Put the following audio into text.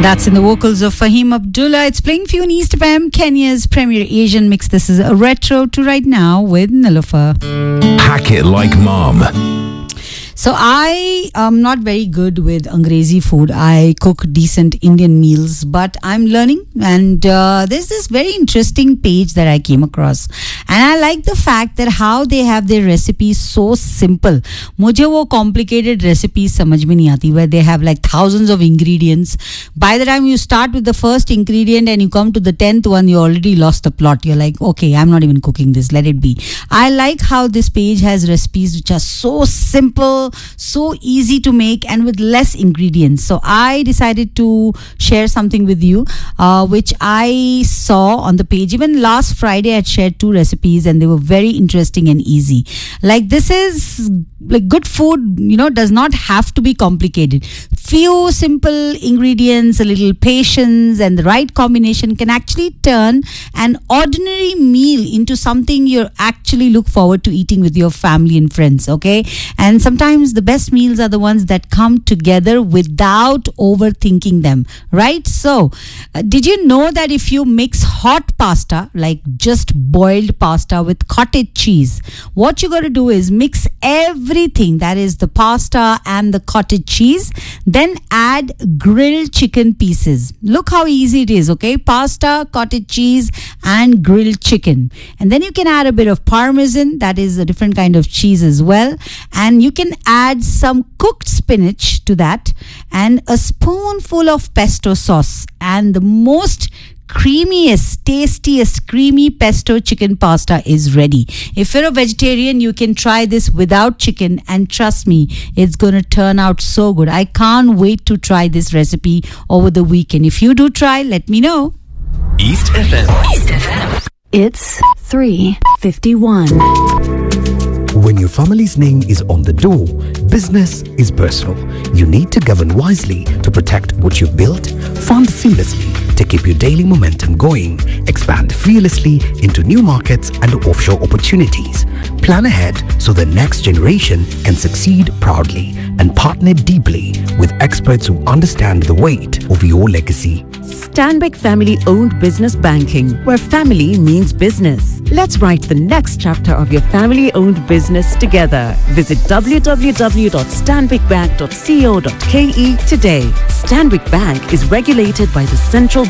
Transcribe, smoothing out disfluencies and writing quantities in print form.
That's in the vocals of Fahim Abdullah. It's playing for you in East FM, Kenya's premier Asian mix. This is a retro to right now with Nilofer. Hack it like mom. So I am not very good with Angrezi food. I cook decent Indian meals, but I'm learning. And there's this very interesting page that I came across. And I like the fact that how they have their recipes so simple. Mujhe wo complicated recipes samajh mein nahi aati, where they have like thousands of ingredients. By the time you start with the first ingredient and you come to the 10th one, you already lost the plot. You're like, okay, I'm not even cooking this. Let it be. I like how this page has recipes which are so simple, so easy to make, and with less ingredients. So I decided to share something with you, which I saw on the page. Even last Friday, I had shared 2 recipes, and they were very interesting and easy. Like, this is like good food, does not have to be complicated. Few simple ingredients, a little patience, and the right combination can actually turn an ordinary meal into something you actually look forward to eating with your family and friends, okay? And sometimes the best meals are the ones that come together without overthinking them, right? So, did you know that if you mix hot pasta, like just boiled pasta with cottage cheese, what you got to do is mix everything, that is the pasta and the cottage cheese, then add grilled chicken pieces. Look how easy it is, okay? Pasta, cottage cheese, and grilled chicken. And then you can add a bit of parmesan, that is a different kind of cheese as well. And you can add some cooked spinach to that, and a spoonful of pesto sauce. And the most creamiest, tastiest, creamy pesto chicken pasta is ready. If you're a vegetarian, you can try this without chicken, and trust me, it's going to turn out so good. I can't wait to try this recipe over the weekend. If you do try, let me know. East FM. East FM. It's 3:51. When your family's name is on the door, business is personal. You need to govern wisely to protect what you've built, fund fearlessly to keep your daily momentum going, expand fearlessly into new markets and offshore opportunities. Plan ahead so the next generation can succeed proudly, and partner deeply with experts who understand the weight of your legacy. Stanbic Family-Owned Business Banking, where family means business. Let's write the next chapter of your family-owned business together. Visit www.stanbicbank.co.ke today. Stanbic Bank is regulated by the Central